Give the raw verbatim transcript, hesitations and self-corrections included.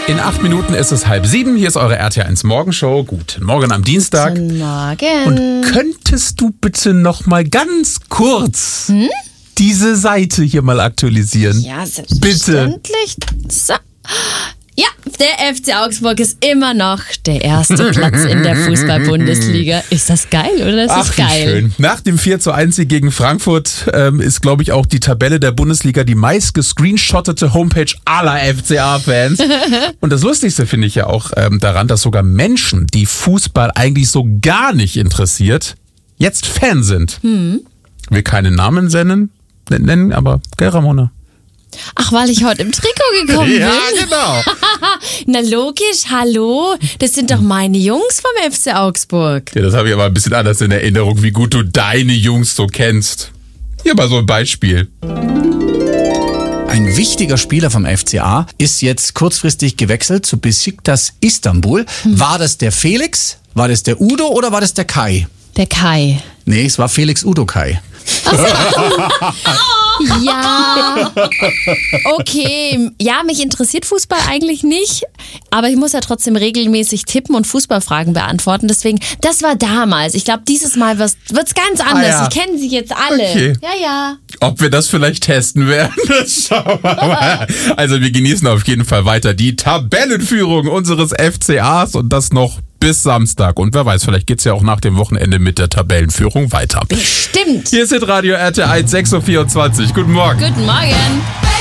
In acht Minuten ist es halb sieben. Hier ist eure R T eins Morgenshow. Guten Morgen am Dienstag. Guten Morgen. Und könntest du bitte noch mal ganz kurz hm? diese Seite hier mal aktualisieren? Ja, selbstverständlich. Bitte. So. Ja, der F C Augsburg ist immer noch der erste Platz in der Fußball-Bundesliga. Ist das geil, oder? Das Ach, ist geil. Wie schön. Nach dem vier zu eins Sieg gegen Frankfurt ähm, ist, glaube ich, auch die Tabelle der Bundesliga die meist gescreenshottete Homepage aller F C A-Fans. Und das Lustigste finde ich ja auch ähm, daran, dass sogar Menschen, die Fußball eigentlich so gar nicht interessiert, jetzt Fan sind. Hm. Ich will keine Namen nennen, nennen aber gell, Ramona? Ach, weil ich heute im Trikot gekommen bin? Ja, genau. Na logisch, hallo. Das sind doch meine Jungs vom F C Augsburg. Ja, das habe ich aber ein bisschen anders in Erinnerung, wie gut du deine Jungs so kennst. Hier mal so ein Beispiel. Ein wichtiger Spieler vom F C A ist jetzt kurzfristig gewechselt zu Besiktas Istanbul. Hm. War das der Felix, war das der Udo oder war das der Kai? Der Kai. Nee, es war Felix Udo Kai. Ja, okay. Ja, mich interessiert Fußball eigentlich nicht, aber ich muss ja trotzdem regelmäßig tippen und Fußballfragen beantworten. Deswegen, das war damals. Ich glaube, dieses Mal wird es ganz anders. Ah, ja. Ich kenne sie jetzt alle. Okay. Ja, ja. Ob wir das vielleicht testen werden, das schauen wir mal. Also wir genießen auf jeden Fall weiter die Tabellenführung unseres F C As und das noch bis Samstag. Und wer weiß, vielleicht geht's ja auch nach dem Wochenende mit der Tabellenführung weiter. Bestimmt. Hier ist Radio R T eins, sechs Uhr vierundzwanzig. Guten Morgen. Guten Morgen.